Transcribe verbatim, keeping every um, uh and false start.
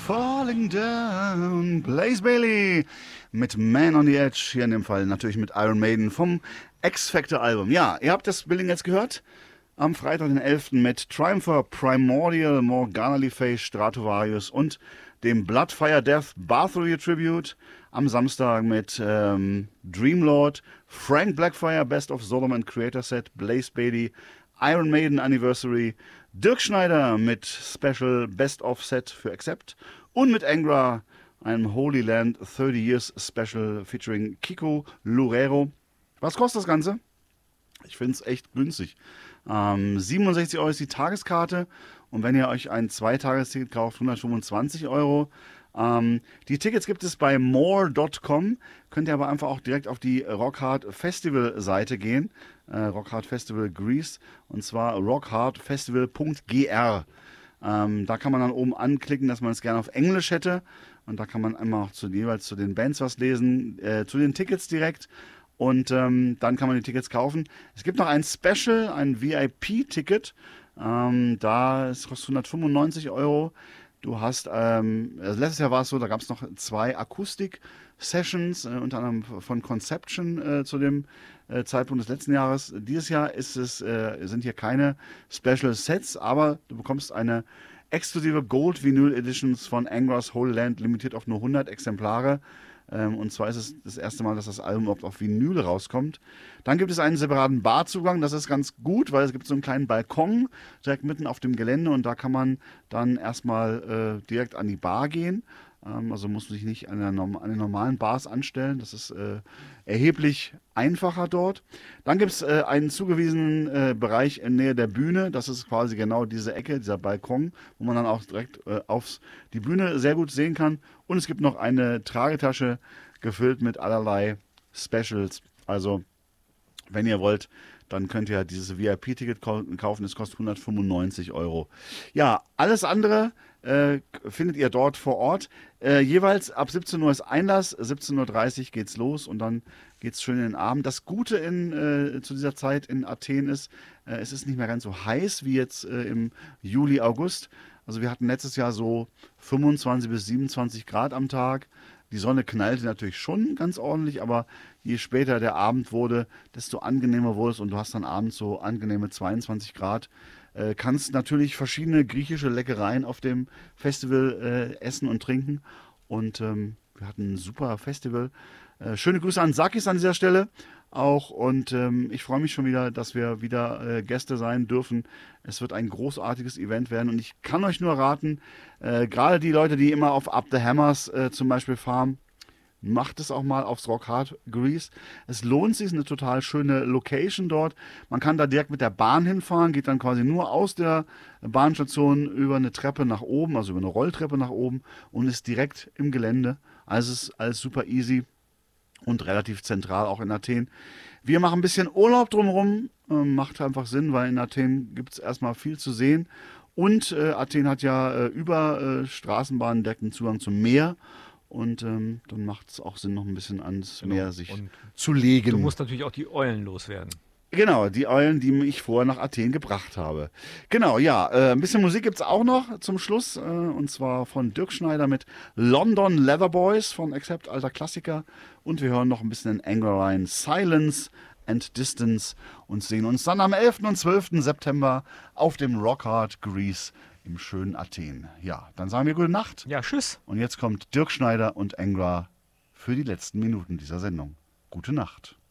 Falling Down, Blaze Bayley mit Man on the Edge, hier in dem Fall natürlich mit Iron Maiden vom X-Factor-Album. Ja, ihr habt das Billing jetzt gehört, am Freitag, den elften mit Triumpher, Primordial, Morgana Face, Stratovarius und dem Bloodfire Death Bathory Tribute. Am Samstag mit ähm, Dreamlord, Frank Blackfire, Best of Solomon Creator Set, Blaze Bayley, Iron Maiden Anniversary, Dirk Schneider mit Special Best of Set für Accept und mit Angra, einem Holy Land thirty Years Special featuring Kiko Loureiro. Was kostet das Ganze? Ich finde es echt günstig. Ähm, siebenundsechzig Euro ist die Tageskarte und wenn ihr euch ein Zweitagesticket kauft, hundertfünfundzwanzig Euro. Ähm, die Tickets gibt es bei more Punkt com, könnt ihr aber einfach auch direkt auf die Rockhard Festival Seite gehen, äh, Rockhard Festival Greece, und zwar rockhardfestival punkt g r. Ähm, da kann man dann oben anklicken, dass man es gerne auf Englisch hätte, und da kann man einmal auch zu, jeweils zu den Bands was lesen, äh, zu den Tickets direkt, und ähm, dann kann man die Tickets kaufen. Es gibt noch ein Special, ein V I P-Ticket, ähm, da es kostet hundertfünfundneunzig Euro. Du hast, ähm, also letztes Jahr war es so, da gab es noch zwei Akustik-Sessions, äh, unter anderem von Conception äh, zu dem äh, Zeitpunkt des letzten Jahres. Dieses Jahr ist es, äh, sind hier keine Special Sets, aber du bekommst eine exklusive Gold Vinyl Editions von Angras Holy Land, limitiert auf nur hundert Exemplare. Ähm, und zwar ist es das erste Mal, dass das Album überhaupt auf Vinyl rauskommt. Dann gibt es einen separaten Barzugang, das ist ganz gut, weil es gibt so einen kleinen Balkon direkt mitten auf dem Gelände, und da kann man dann erstmal äh, direkt an die Bar gehen. Ähm, also muss man sich nicht an, der, an den normalen Bars anstellen, das ist äh, erheblich einfacher dort. Dann gibt es äh, einen zugewiesenen äh, Bereich in Nähe der Bühne, das ist quasi genau diese Ecke, dieser Balkon, wo man dann auch direkt äh, auf die Bühne sehr gut sehen kann. Und es gibt noch eine Tragetasche gefüllt mit allerlei Specials. Also, wenn ihr wollt, dann könnt ihr dieses V I P-Ticket kaufen. Es kostet hundertfünfundneunzig Euro. Ja, alles andere äh, findet ihr dort vor Ort. Äh, jeweils ab siebzehn Uhr ist Einlass, siebzehn Uhr dreißig geht's los, und dann geht's schön in den Abend. Das Gute in, äh, zu dieser Zeit in Athen ist, äh, es ist nicht mehr ganz so heiß wie jetzt äh, im Juli, August. Also wir hatten letztes Jahr so fünfundzwanzig bis siebenundzwanzig Grad am Tag. Die Sonne knallte natürlich schon ganz ordentlich, aber je später der Abend wurde, desto angenehmer wurde es, und du hast dann abends so angenehme zweiundzwanzig Grad. Äh, kannst natürlich verschiedene griechische Leckereien auf dem Festival äh, essen und trinken, und ähm, wir hatten ein super Festival. Äh, schöne Grüße an Sakis an dieser Stelle auch, und ähm, ich freue mich schon wieder, dass wir wieder äh, Gäste sein dürfen. Es wird ein großartiges Event werden, und ich kann euch nur raten, äh, gerade die Leute, die immer auf Up the Hammers äh, zum Beispiel fahren, macht es auch mal aufs Rockhard Greece. Es lohnt sich, es ist eine total schöne Location dort. Man kann da direkt mit der Bahn hinfahren, geht dann quasi nur aus der Bahnstation über eine Treppe nach oben, also über eine Rolltreppe nach oben, und ist direkt im Gelände. Also es ist alles super easy und relativ zentral auch in Athen. Wir machen ein bisschen Urlaub drumherum, äh, macht einfach Sinn, weil in Athen gibt es erstmal viel zu sehen. Und äh, Athen hat ja äh, über äh, Straßenbahnen direkten Zugang zum Meer. Und ähm, dann macht es auch Sinn, noch ein bisschen ans Genau. Meer sich Und zu legen. du musst natürlich auch die Eulen loswerden. Genau, die Eulen, die ich vorher nach Athen gebracht habe. Genau, ja, äh, ein bisschen Musik gibt es auch noch zum Schluss. Äh, und zwar von Dirk Schneider mit London Leather Boys von Accept, alter Klassiker. Und wir hören noch ein bisschen in Angra rein, Silence and Distance, und sehen uns dann am elften und zwölften September auf dem Rockhard Greece im schönen Athen. Ja, dann sagen wir gute Nacht. Ja, tschüss. Und jetzt kommt Dirk Schneider und Angra für die letzten Minuten dieser Sendung. Gute Nacht.